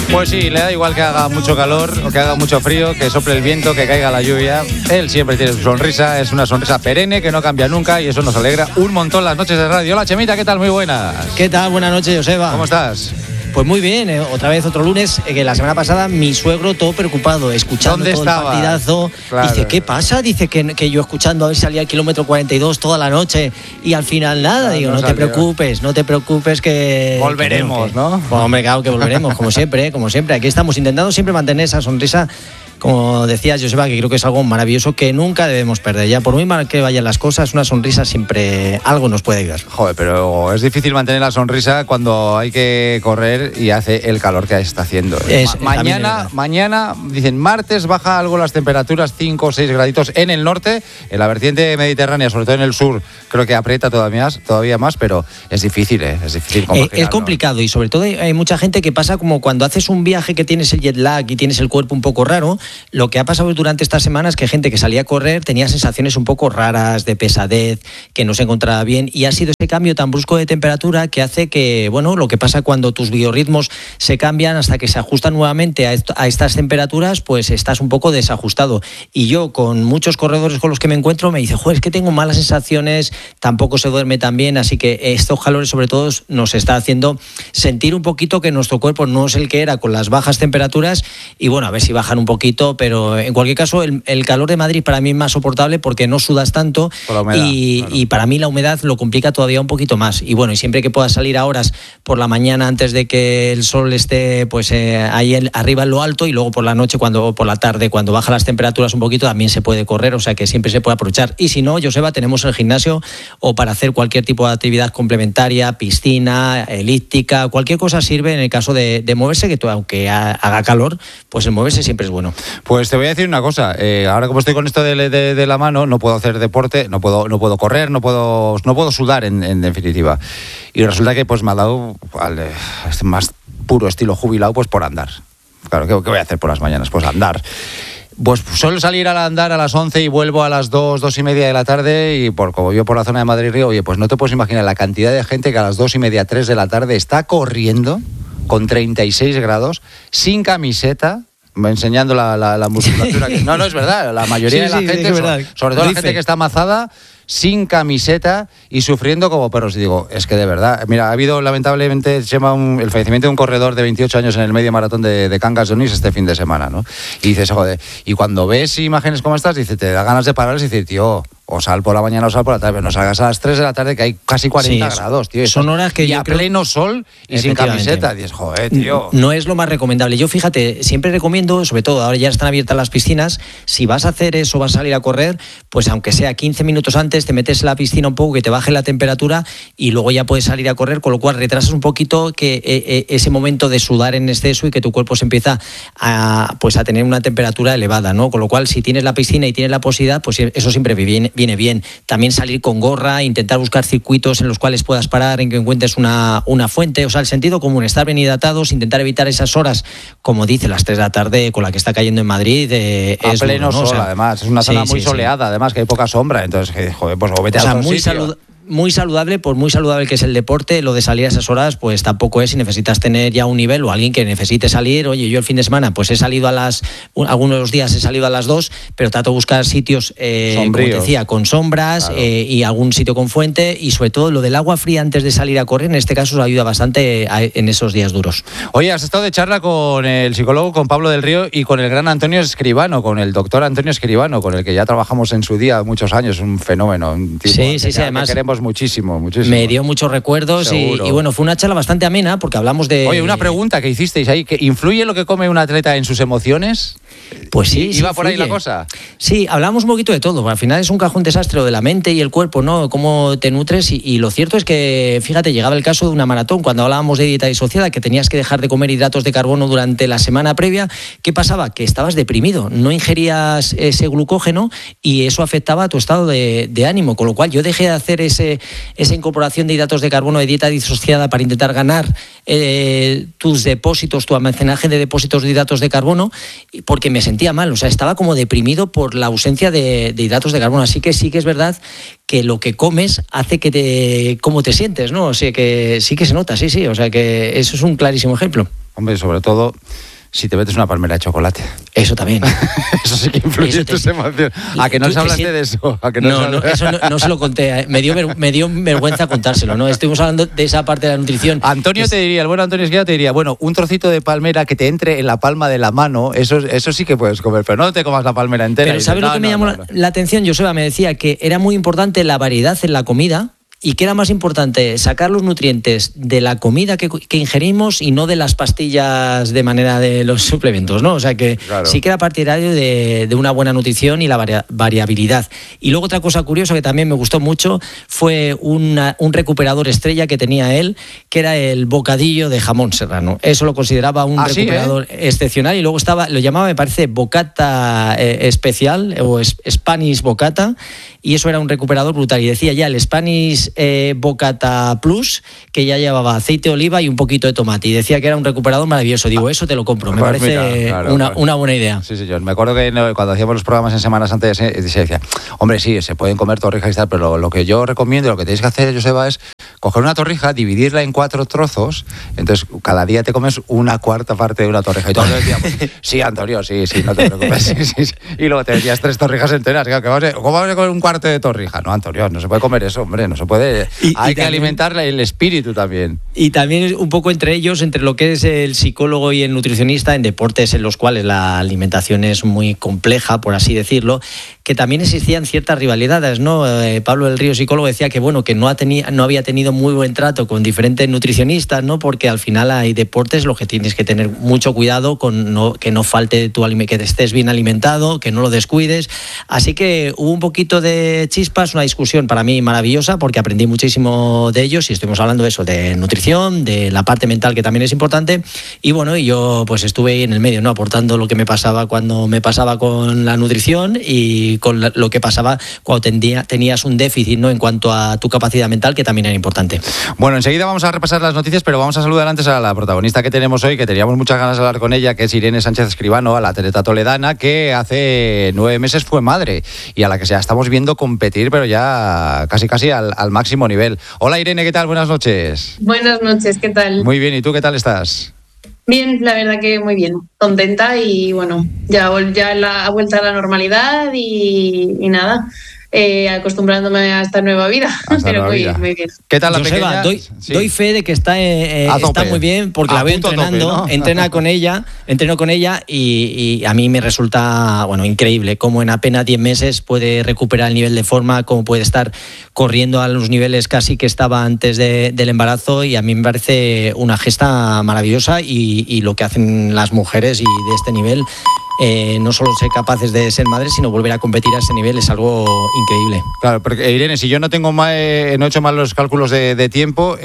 Pues sí, le da igual que haga mucho calor o que haga mucho frío, que sople el viento, que caiga la lluvia. Él siempre tiene su sonrisa, es una sonrisa perenne que no cambia nunca y eso nos alegra un montón las noches de radio. Hola, Chemita, ¿qué tal? Muy buenas. ¿Qué tal? Buenas noches, Joseba. ¿Cómo estás? Pues muy bien, otra vez otro lunes, que la semana pasada mi suegro todo preocupado, escuchando todo el partidazo. Claro. Dice, ¿qué pasa? Dice que yo escuchando a ver si salía al kilómetro 42 toda la noche y al final nada. Digo, no te preocupes que... Volveremos, que, ¿no? Pues hombre, claro que volveremos, como siempre. Aquí estamos intentando siempre mantener esa sonrisa. Como decías, Joseba, que creo que es algo maravilloso que nunca debemos perder. Ya por muy mal que vayan las cosas, una sonrisa siempre algo nos puede ayudar. Joder, pero es difícil mantener la sonrisa hay que correr y hace el calor que está haciendo. Mañana, dicen, martes baja algo las temperaturas, 5 o 6 graditos en el norte, en la vertiente mediterránea, sobre todo en el sur, creo que aprieta todavía más, pero es difícil, es difícil. Es complicado, ¿no? Y sobre todo hay mucha gente que pasa como cuando haces un viaje que tienes el jet lag y tienes el cuerpo un poco raro. Lo que ha pasado durante estas semanas es que gente que salía a correr tenía sensaciones un poco raras, de pesadez, que no se encontraba bien, y ha sido ese cambio tan brusco de temperatura que hace que, bueno, lo que pasa cuando tus biorritmos se cambian hasta que se ajustan nuevamente a estas temperaturas, pues estás un poco desajustado. Y yo, con muchos corredores con los que me encuentro, me dice, joder, es que tengo malas sensaciones, tampoco se duerme tan bien, así que estos calores sobre todo nos está haciendo sentir un poquito que nuestro cuerpo no es el que era con las bajas temperaturas, y bueno, a ver si bajan un poquito, pero en cualquier caso el calor de Madrid para mí es más soportable porque no sudas tanto y para mí la humedad lo complica todavía un poquito más. Y bueno, y siempre que puedas salir a horas por la mañana antes de que el sol esté pues ahí arriba en lo alto, y luego por la noche, por la tarde, cuando bajan las temperaturas un poquito, también se puede correr, o sea que siempre se puede aprovechar. Y si no, Joseba, tenemos el gimnasio o para hacer cualquier tipo de actividad complementaria, piscina, elíptica, cualquier cosa sirve en el caso de moverse, que aunque haga calor, pues el moverse siempre es bueno. Pues te voy a decir una cosa, ahora como estoy con esto de la mano, no puedo hacer deporte, no puedo correr, no puedo sudar en definitiva. Y resulta que pues me ha dado al más puro estilo jubilado pues por andar. Claro, ¿qué voy a hacer por las mañanas? Pues andar. Pues suelo salir a andar a las 11 y vuelvo a las 2:30 de la tarde, y como yo por la zona de Madrid-Río, oye, pues no te puedes imaginar la cantidad de gente que a las 2:30, 3 de la tarde está corriendo con 36 grados, sin camiseta, enseñando la musculatura. No, es verdad, la mayoría de la gente, sobre todo la gente que está amazada, sin camiseta y sufriendo como perros. Y digo, es que de verdad, mira, ha habido lamentablemente el fallecimiento de un corredor de 28 años en el medio maratón de Cangas de Onís este fin de semana, ¿no? Y dices, joder, y cuando ves imágenes como estas, dices, te da ganas de parar y decir, tío, o sal por la mañana o sal por la tarde, pero no salgas a las 3 de la tarde que hay casi 40 grados, tío. Son horas que yo creo... pleno sol y sin camiseta. Dices, joder, tío. No es lo más recomendable. Yo, fíjate, siempre recomiendo, sobre todo ahora ya están abiertas las piscinas, si vas a hacer eso, vas a salir a correr, pues aunque sea 15 minutos antes, te metes en la piscina un poco, que te baje la temperatura y luego ya puedes salir a correr, con lo cual retrasas un poquito que ese momento de sudar en exceso y que tu cuerpo se empieza a tener una temperatura elevada, ¿no? Con lo cual, si tienes la piscina y tienes la posibilidad, pues eso siempre viene bien. También salir con gorra, intentar buscar circuitos en los cuales puedas parar, en que encuentres una fuente, o sea, el sentido común, estar bien hidratados, intentar evitar esas horas, como dice, las 3 de la tarde con la que está cayendo en Madrid. A pleno sol, o sea, además, es una zona muy soleada, además, que hay poca sombra, entonces, joder, pues vete a otro sitio. Muy saludable, por muy saludable que es el deporte, lo de salir a esas horas pues tampoco es, si necesitas tener ya un nivel o alguien que necesite salir. Oye, yo el fin de semana pues he salido algunos días he salido a las 2, pero trato de buscar sitios, como te decía, con sombras, claro. Y algún sitio con fuente, y sobre todo lo del agua fría antes de salir a correr, en este caso os ayuda bastante en esos días duros. Oye, has estado de charla con el psicólogo, con Pablo del Río, y con el gran Antonio Escribano, con el doctor Antonio Escribano, con el que ya trabajamos en su día muchos años, un fenómeno, un tipo sí, además queremos muchísimo. Me dio muchos recuerdos y bueno, fue una charla bastante amena porque hablamos de... Oye, una pregunta que hicisteis ahí, ¿que influye lo que come un atleta en sus emociones? Pues sí. ¿Iba por ahí la cosa? Sí, hablamos un poquito de todo. Al final es un cajón desastre de la mente y el cuerpo, ¿no? Cómo te nutres y lo cierto es que, fíjate, llegaba el caso de una maratón, cuando hablábamos de dieta disociada, que tenías que dejar de comer hidratos de carbono durante la semana previa. ¿Qué pasaba? Que estabas deprimido, no ingerías ese glucógeno y eso afectaba a tu estado de ánimo, con lo cual yo dejé de hacer esa incorporación de hidratos de carbono de dieta disociada para intentar ganar tus depósitos, tu almacenaje de depósitos de hidratos de carbono, porque me sentía mal, o sea, estaba como deprimido por la ausencia de hidratos de carbono. Así que sí que es verdad que lo que comes hace cómo te sientes, ¿no? O sea, que sí que se nota, sí, o sea, que eso es un clarísimo ejemplo. Hombre, sobre todo si te metes una palmera de chocolate. Eso también. Eso sí que influye en tus emociones. ¿A que no os hablaste de eso? ¿A que eso no se lo conté. Me dio vergüenza contárselo, ¿no? Estuvimos hablando de esa parte de la nutrición. Antonio te diría, el buen Antonio Esguía te diría, bueno, un trocito de palmera que te entre en la palma de la mano, eso sí que puedes comer, pero no te comas la palmera entera. Pero ¿sabes lo que me llamó la atención? Joseba me decía que era muy importante la variedad en la comida. ¿Y qué era más importante? Sacar los nutrientes de la comida que ingerimos y no de las pastillas de manera de los suplementos, ¿no? O sea que claro, sí que era partidario de una buena nutrición y la variabilidad. Y luego otra cosa curiosa que también me gustó mucho fue un recuperador estrella que tenía él, que era el bocadillo de jamón serrano. Eso lo consideraba un recuperador excepcional y luego lo llamaba, me parece, bocata especial o Spanish bocata, y eso era un recuperador brutal. Y decía ya el Spanish Bocata Plus, que ya llevaba aceite de oliva y un poquito de tomate, y decía que era un recuperador maravilloso. Digo, eso te lo compro, me parece una buena idea. Sí, señor. Me acuerdo que cuando hacíamos los programas en Semanas Antes se decía, hombre, sí, se pueden comer torrijas y tal, pero lo que yo recomiendo, lo que tenéis que hacer, Joseba, es coger una torrija, dividirla en 4 trozos, entonces cada día te comes una cuarta parte de una torrija. Y todos decíamos, sí, Antonio, sí, no te preocupes. Sí. Y luego te decías 3 torrijas enteras. ¿Cómo vas a comer un cuarto de torrija? No, Antonio, no se puede comer eso, hombre, no se puede. Hay que alimentar el espíritu también. Y también un poco entre ellos, entre lo que es el psicólogo y el nutricionista, en deportes en los cuales la alimentación es muy compleja, por así decirlo, que también existían ciertas rivalidades, ¿no? Pablo del Río, psicólogo, decía que bueno, que no había tenido muy buen trato con diferentes nutricionistas, ¿no? Porque al final hay deportes los que tienes que tener mucho cuidado con que no falte que estés bien alimentado, que no lo descuides. Así que hubo un poquito de chispas, una discusión para mí maravillosa, porque aprendí muchísimo de ellos y estuvimos hablando de eso, de nutrición, de la parte mental, que también es importante. Y bueno, y yo pues estuve ahí en el medio, ¿no? Aportando lo que me pasaba cuando me pasaba con la nutrición y con lo que pasaba cuando tenías un déficit, ¿no? En cuanto a tu capacidad mental, que también era importante. Bueno, enseguida vamos a repasar las noticias, pero vamos a saludar antes a la protagonista que tenemos hoy, que teníamos muchas ganas de hablar con ella, que es Irene Sánchez Escribano, a la atleta toledana, que hace 9 meses fue madre y a la que ya estamos viendo competir, pero ya casi al máximo nivel. Hola Irene, ¿qué tal? Buenas noches. Buenas noches, ¿qué tal? Muy bien, ¿y tú qué tal estás? Bien, la verdad que muy bien, contenta y bueno, ya la vuelta a la normalidad y nada, acostumbrándome a esta nueva vida, pero muy bien. ¿Qué tal la pequeña? Doy fe de que está muy bien, porque la veo entrenando, tope, ¿no? Entreno con ella y a mí me resulta increíble cómo en apenas 10 meses puede recuperar el nivel de forma, cómo puede estar corriendo a los niveles casi que estaba antes del embarazo, y a mí me parece una gesta maravillosa y lo que hacen las mujeres y de este nivel. No solo ser capaces de ser madres, sino volver a competir a ese nivel es algo increíble. Claro, porque Irene, si yo no he hecho mal los cálculos de tiempo,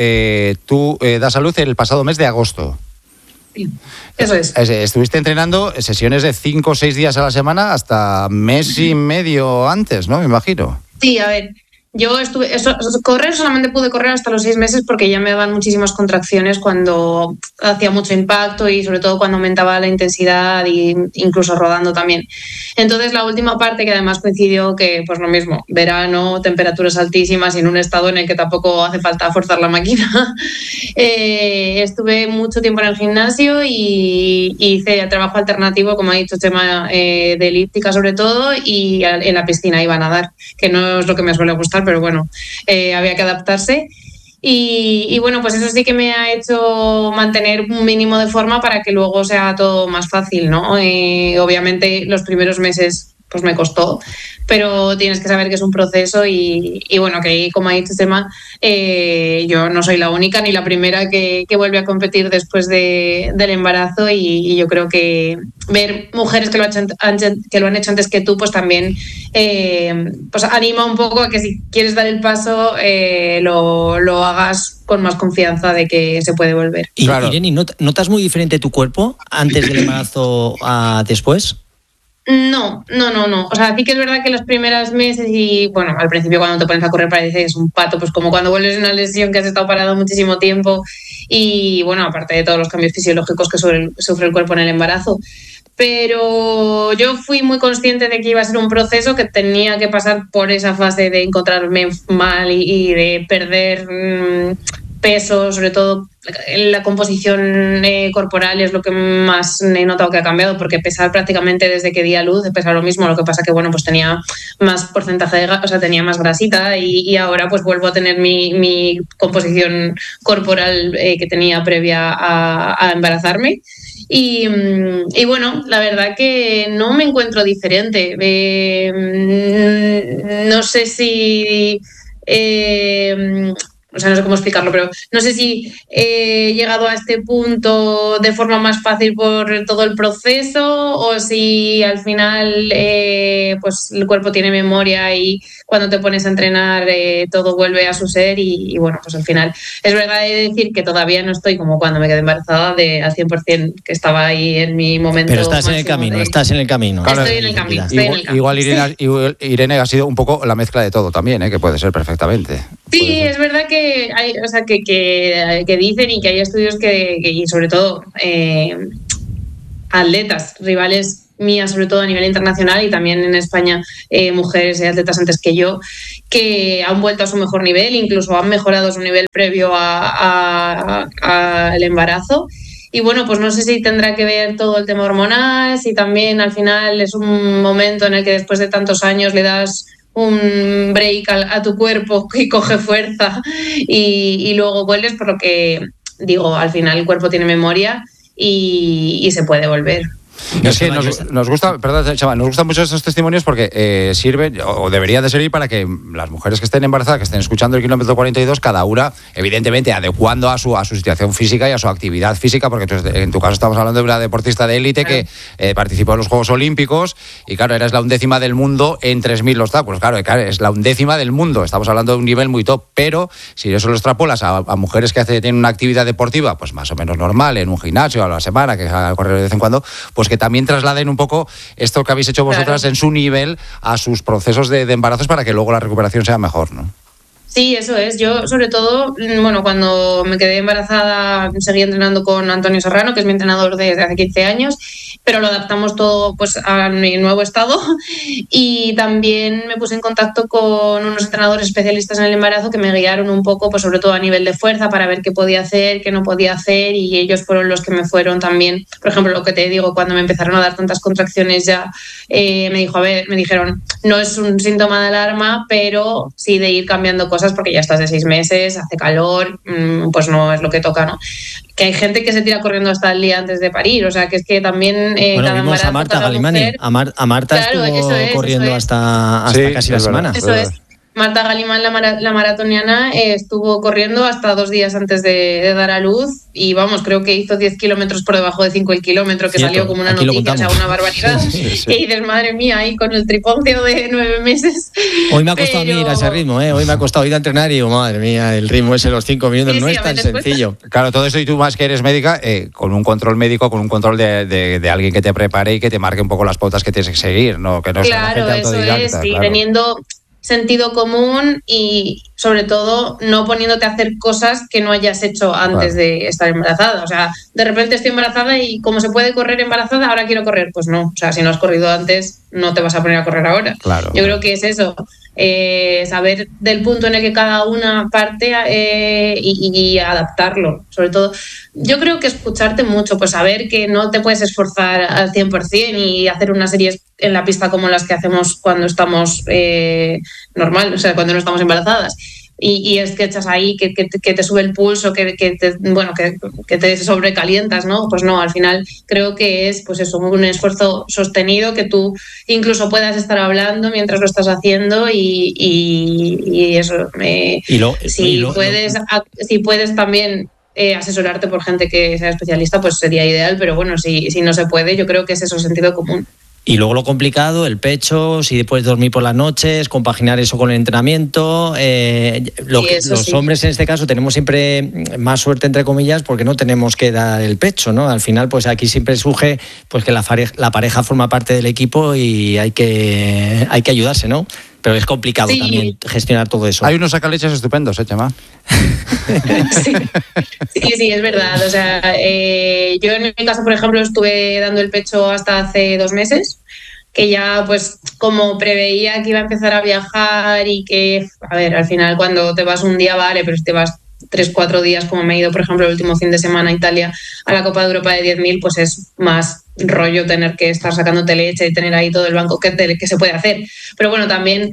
tú das a luz el pasado mes de agosto. Sí, eso es. Estuviste entrenando sesiones de 5 o 6 días a la semana hasta mes y medio antes, ¿no? Me imagino. Sí, a ver. Yo correr solamente pude correr hasta los 6 meses porque ya me daban muchísimas contracciones cuando hacía mucho impacto y sobre todo cuando aumentaba la intensidad e incluso rodando también. Entonces la última parte, que además coincidió que pues lo mismo, verano, temperaturas altísimas y en un estado en el que tampoco hace falta forzar la máquina, estuve mucho tiempo en el gimnasio y hice trabajo alternativo, como ha dicho Chema, de elíptica sobre todo, y en la piscina iba a nadar, que no es lo que me suele gustar, pero bueno, había que adaptarse y bueno, pues eso sí que me ha hecho mantener un mínimo de forma para que luego sea todo más fácil, ¿no? Obviamente los primeros meses pues me costó, pero tienes que saber que es un proceso y bueno, que como ha dicho Chema, yo no soy la única ni la primera que vuelve a competir después del embarazo y yo creo que ver mujeres que lo han hecho antes que tú, pues también pues anima un poco a que si quieres dar el paso lo hagas con más confianza de que se puede volver. Y claro. Irene, ¿notas muy diferente tu cuerpo antes del embarazo a después? No. O sea, sí que es verdad que los primeros meses y, bueno, al principio cuando te pones a correr parece que es un pato, pues como cuando vuelves de una lesión que has estado parado muchísimo tiempo y, bueno, aparte de todos los cambios fisiológicos que sufre el cuerpo en el embarazo. Pero yo fui muy consciente de que iba a ser un proceso que tenía que pasar por esa fase de encontrarme mal y de perder peso, sobre todo la composición corporal es lo que más he notado que ha cambiado, porque pesar prácticamente desde que di a luz, he pesado lo mismo, lo que pasa que bueno, pues tenía más porcentaje de, o sea, tenía más grasita y ahora pues vuelvo a tener mi composición corporal que tenía previa a embarazarme. Y bueno, la verdad que no me encuentro diferente. No sé si... o sea, no sé cómo explicarlo, pero no sé si he llegado a este punto de forma más fácil por todo el proceso o si al final pues el cuerpo tiene memoria y cuando te pones a entrenar todo vuelve a su ser y bueno, pues al final es verdad de decir que todavía no estoy como cuando me quedé embarazada al 100%, que estaba ahí en mi momento. Pero estás en el camino, estás en el camino. Claro, estoy en el camino. Igual Irene ha sido un poco la mezcla de todo también, que puede ser perfectamente. Sí, es verdad que hay, o sea, que dicen y que hay estudios y sobre todo atletas, rivales mías, sobre todo a nivel internacional y también en España, mujeres y atletas antes que yo, que han vuelto a su mejor nivel, incluso han mejorado su nivel previo al embarazo. Y bueno, pues no sé si tendrá que ver todo el tema hormonal, si también al final es un momento en el que después de tantos años le das un break a tu cuerpo y coge fuerza y luego vuelves, por lo que digo, al final el cuerpo tiene memoria y se puede volver. Es que nos gusta, perdón, Chema, nos gustan mucho estos testimonios porque sirven, o debería de servir para que las mujeres que estén embarazadas, que estén escuchando el kilómetro 42, cada una, evidentemente, adecuando a su situación física y a su actividad física, porque en tu caso estamos hablando de una deportista de élite que participó en los Juegos Olímpicos y, claro, eras la 11ª del mundo en 3.000 obstáculos. Claro, es la 11ª del mundo. Estamos hablando de un nivel muy top, pero si eso lo extrapolas a mujeres que tienen una actividad deportiva, pues más o menos normal, en un gimnasio a la semana, que a correr de vez en cuando, pues que también trasladen un poco esto que habéis hecho vosotras en su nivel a sus procesos de embarazos para que luego la recuperación sea mejor, ¿no? Sí, eso es. Yo, sobre todo, bueno, cuando me quedé embarazada seguí entrenando con Antonio Serrano, que es mi entrenador desde hace 15 años, pero lo adaptamos todo pues a mi nuevo estado y también me puse en contacto con unos entrenadores especialistas en el embarazo que me guiaron un poco, pues sobre todo a nivel de fuerza, para ver qué podía hacer, qué no podía hacer, y ellos fueron los que me fueron también, por ejemplo, lo que te digo, cuando me empezaron a dar tantas contracciones ya me dijeron, no es un síntoma de alarma, pero sí de ir cambiando cosas porque ya estás de 6 meses, hace calor, pues no es lo que toca, ¿no? Que hay gente que se tira corriendo hasta el día antes de parir, o sea, que es que también bueno, vimos a Marta Galimani, a Marta claro, estuvo corriendo hasta casi la semana. Eso es. Marta Galimán, la maratoniana, estuvo corriendo hasta 2 días antes de dar a luz y vamos, creo que hizo 10 kilómetros por debajo de 5 el kilómetro, que cierto, salió como una noticia, o sea, una barbaridad. Sí. Y dices, madre mía, ahí con el triponcio de 9 meses. Hoy me ha costado a mí ir a ese ritmo, hoy me ha costado ir a entrenar y digo, madre mía, el ritmo ese de los 5 minutos no es tan sencillo. Claro, todo eso, y tú más que eres médica, con un control médico, con un control de alguien que te prepare y que te marque un poco las pautas que tienes que seguir, ¿no? Que no claro, sea eso es, y claro. Teniendo sentido común y sobre todo no poniéndote a hacer cosas que no hayas hecho antes de estar embarazada. O sea, de repente estoy embarazada y como se puede correr embarazada, ahora quiero correr. Pues no, o sea, si no has corrido antes, no te vas a poner a correr ahora. Claro. Yo creo que es eso, saber del punto en el que cada una parte y adaptarlo. Sobre todo, yo creo que escucharte mucho, pues saber que no te puedes esforzar al 100% y hacer unas series en la pista como las que hacemos cuando estamos normal, o sea, cuando no estamos embarazadas. Y es que echas ahí, que te sube el pulso, que te sobrecalientas, ¿no? Pues no, al final creo que es pues eso, un esfuerzo sostenido, que tú incluso puedas estar hablando mientras lo estás haciendo y eso. Si puedes también asesorarte por gente que sea especialista, pues sería ideal, pero bueno, si no se puede, yo creo que es eso, sentido común. Y luego lo complicado, el pecho, si puedes dormir por las noches, compaginar eso con el entrenamiento. Los hombres en este caso tenemos siempre más suerte, entre comillas, porque no tenemos que dar el pecho, ¿no? Al final, pues aquí siempre surge pues que la pareja forma parte del equipo y hay que ayudarse, ¿no? Pero es complicado también gestionar todo eso. Hay unos sacaleches estupendos, Chema. Sí, es verdad. O sea, yo en mi caso, por ejemplo, estuve dando el pecho hasta hace 2 meses, que ya pues como preveía que iba a empezar a viajar y que, a ver, al final cuando te vas un día vale, pero si te vas 3-4 días, como me he ido, por ejemplo, el último fin de semana a Italia a la Copa de Europa de 10.000, pues es más rollo tener que estar sacándote leche y tener ahí todo el banco que se puede hacer. Pero bueno, también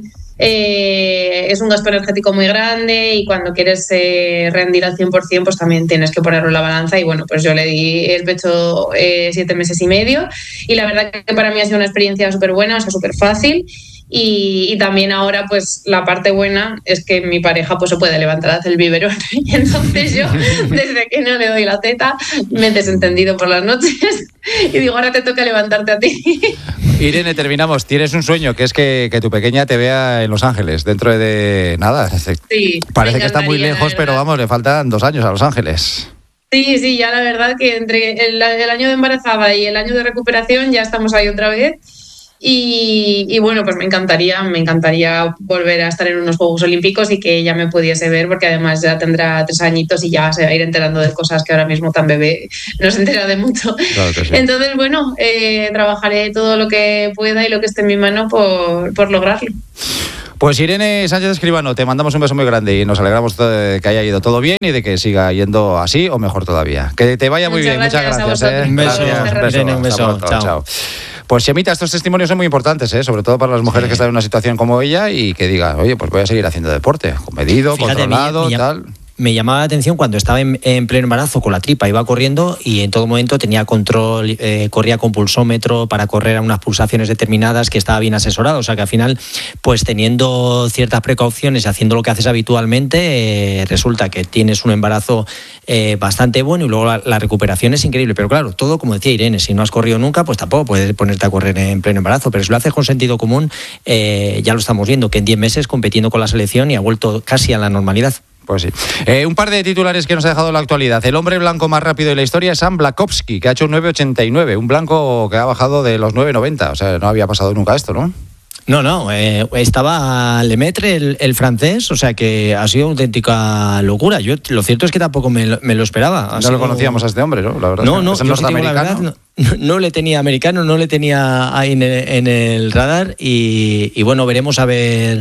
es un gasto energético muy grande y cuando quieres rendir al 100%, pues también tienes que ponerlo en la balanza. Y bueno, pues yo le di el pecho 7 meses y medio y la verdad que para mí ha sido una experiencia súper buena, o sea, súper fácil. Y también ahora, pues la parte buena es que mi pareja pues se puede levantar a hacer el biberón y entonces yo, desde que no le doy la teta, me he desentendido por las noches y digo, ahora te toca levantarte a ti. Irene, terminamos. Tienes un sueño, que es que tu pequeña te vea en Los Ángeles dentro de nada. Sí, parece que está muy lejos, pero vamos, le faltan 2 años a Los Ángeles. Sí, ya la verdad que entre el año de embarazada y el año de recuperación ya estamos ahí otra vez. Y bueno, pues me encantaría volver a estar en unos Juegos Olímpicos y que ella me pudiese ver, porque además ya tendrá 3 añitos y ya se va a ir enterando de cosas que ahora mismo tan bebé no se entera de mucho. Claro que sí. Entonces, bueno, trabajaré todo lo que pueda y lo que esté en mi mano por lograrlo. Pues Irene Sánchez Escribano, te mandamos un beso muy grande y nos alegramos de que haya ido todo bien y de que siga yendo así o mejor todavía. Que te vaya muy bien, muchas gracias. Un beso, Irene, un beso. Chao. Pues Chemita, estos testimonios son muy importantes, sobre todo para las mujeres que están en una situación como ella y que digan, oye, pues voy a seguir haciendo deporte, medido, controlado, tal. Me llamaba la atención cuando estaba en pleno embarazo con la tripa, iba corriendo y en todo momento tenía control, corría con pulsómetro para correr a unas pulsaciones determinadas, que estaba bien asesorado, o sea que al final, pues teniendo ciertas precauciones y haciendo lo que haces habitualmente, resulta que tienes un embarazo bastante bueno y luego la recuperación es increíble, pero claro, todo como decía Irene, si no has corrido nunca, pues tampoco puedes ponerte a correr en pleno embarazo, pero si lo haces con sentido común, ya lo estamos viendo, que en 10 meses compitiendo con la selección y ha vuelto casi a la normalidad. Pues sí. Un par de titulares que nos ha dejado la actualidad. El hombre blanco más rápido de la historia es Sam Blakowski, que ha hecho un 9.89, un blanco que ha bajado de los 9.90. O sea, no había pasado nunca esto, ¿no? No, estaba Lemaitre, el francés, o sea que ha sido auténtica locura. Yo lo cierto es que tampoco me lo esperaba. No lo conocíamos a este hombre, ¿no? La verdad. No, es norteamericano. No le tenía americano, no le tenía ahí en el radar y bueno, veremos a ver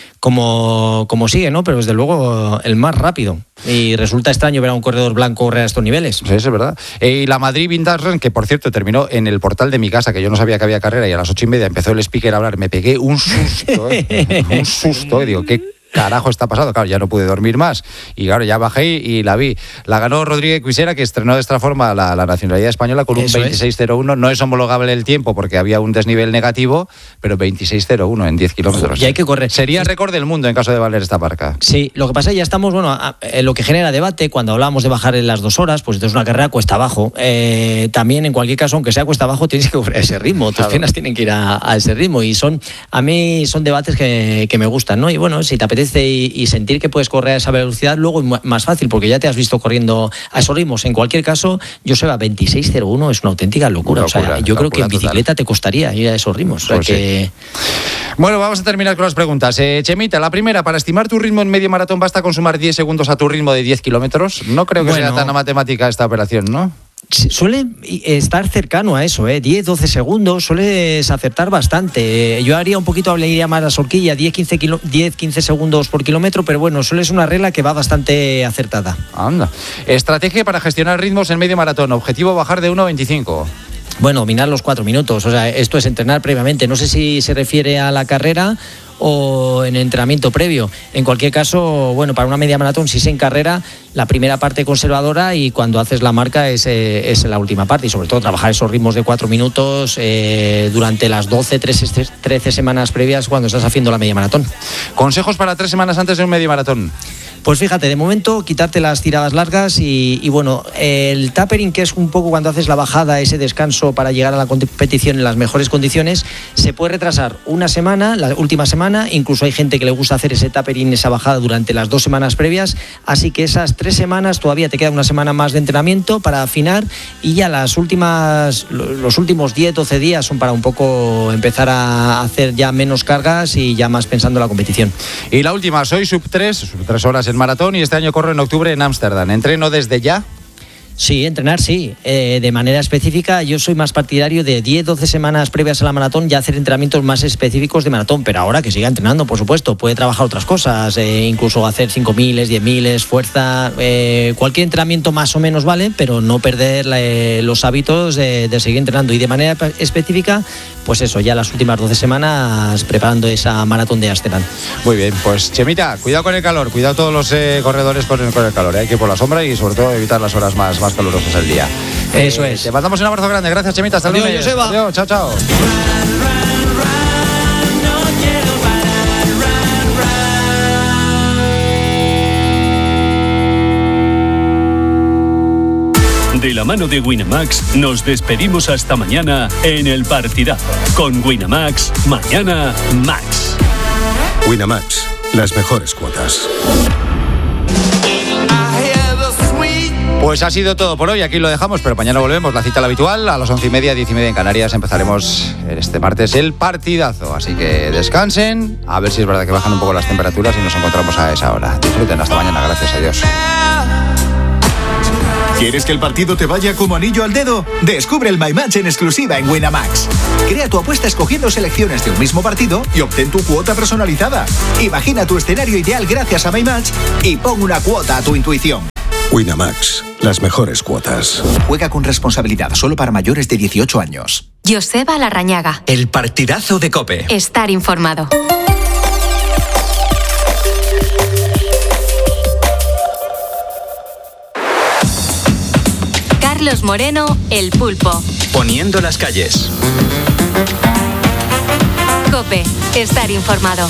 cómo sigue, ¿no? Pero desde luego el más rápido. Y resulta extraño ver a un corredor blanco correr a estos niveles. Sí, es verdad. Y la Madrid Vintage Run, que por cierto terminó en el portal de mi casa, que yo no sabía que había carrera, y a las 8:30 empezó el speaker a hablar. Me pegué un susto, un susto. Y digo, ¿qué carajo está pasando? Claro, ya no pude dormir más. Y claro, ya bajé y la vi. La ganó Rodríguez Cuisera, que estrenó de esta forma la nacionalidad española con un 26.01. No es homologable el tiempo porque había un desnivel negativo, pero 26.01 en 10 kilómetros. Y hay que correr. Sería récord del mundo en caso de valer esta marca. Sí, lo que pasa es que ya estamos, lo que genera debate, cuando hablamos de bajar en las 2 horas, pues entonces una carrera cuesta abajo. También, en cualquier caso, aunque sea cuesta abajo, tienes que correr a ese ritmo. Tus piernas tienen que ir a ese ritmo. Y a mí son debates que me gustan, ¿no? Y bueno, si te apetece y sentir que puedes correr a esa velocidad, luego es más fácil, porque ya te has visto corriendo a esos ritmos. En cualquier caso, Joseba, 26.01 es una auténtica locura. O sea, yo creo que en bicicleta te costaría ir a esos ritmos. Pues sí. Bueno, vamos a terminar con las preguntas. Chemita, la primera, para estimar tu ritmo en medio maratón, ¿basta con sumar 10 segundos a tu ritmo de 10 kilómetros? No creo que sea tan matemática esta operación, ¿no? Suele estar cercano a eso, 10-12 segundos, sueles acertar bastante. Yo haría un poquito, le iría más a la horquilla, 10-15 segundos por kilómetro, pero bueno, suele ser una regla que va bastante acertada. Anda. Estrategia para gestionar ritmos en medio maratón, objetivo bajar de 1.25. Bueno, dominar los 4 minutos, o sea, esto es entrenar previamente, no sé si se refiere a la carrera o en entrenamiento previo. En cualquier caso, bueno, para una media maratón, si es en carrera, la primera parte conservadora y cuando haces la marca es la última parte y sobre todo trabajar esos ritmos de 4 minutos durante las 13 semanas previas cuando estás haciendo la media maratón. ¿Consejos para 3 semanas antes de un medio maratón? Pues fíjate, de momento quitarte las tiradas largas y bueno, el tapering, que es un poco cuando haces la bajada, ese descanso para llegar a la competición en las mejores condiciones, se puede retrasar una semana, la última semana, incluso hay gente que le gusta hacer ese tapering, esa bajada durante las 2 semanas previas, así que esas 3 semanas todavía te queda una semana más de entrenamiento para afinar y ya los últimos 10-12 días son para un poco empezar a hacer ya menos cargas y ya más pensando en la competición. Y la última, soy sub 3 horas en maratón y este año corro en octubre en Ámsterdam. ¿Entreno desde ya? Sí, entrenar sí, de manera específica. Yo soy más partidario de 10-12 semanas previas a la maratón ya hacer entrenamientos más específicos de maratón, pero ahora que siga entrenando, por supuesto, puede trabajar otras cosas, incluso hacer 5.000, 10.000, fuerza, cualquier entrenamiento más o menos vale, pero no perder los hábitos de seguir entrenando y de manera específica, pues eso, ya las últimas 12 semanas preparando esa maratón de Ámsterdam. Muy bien, pues Chemita, cuidado con el calor, cuidado todos los corredores con el calor, hay que ir por la sombra y sobre todo evitar las horas más calurosas del día. Eso es. Te mandamos un abrazo grande, gracias Chemita, hasta luego. Adiós, chao, chao. De la mano de Winamax nos despedimos hasta mañana en el partidazo. Con Winamax, mañana Max. Winamax, las mejores cuotas. Pues ha sido todo por hoy, aquí lo dejamos, pero mañana volvemos, la cita la habitual, a las 11:30, 10:30 en Canarias, empezaremos este martes el partidazo, así que descansen, a ver si es verdad que bajan un poco las temperaturas y nos encontramos a esa hora. Disfruten, hasta mañana, gracias a Dios. ¿Quieres que el partido te vaya como anillo al dedo? Descubre el My Match en exclusiva en Winamax. Crea tu apuesta escogiendo selecciones de un mismo partido y obtén tu cuota personalizada. Imagina tu escenario ideal gracias a My Match y pon una cuota a tu intuición. Winamax, las mejores cuotas. Juega con responsabilidad, solo para mayores de 18 años. Joseba Larrañaga. El partidazo de COPE. Estar informado. Carlos Moreno, El Pulpo. Poniendo las calles. COPE, estar informado.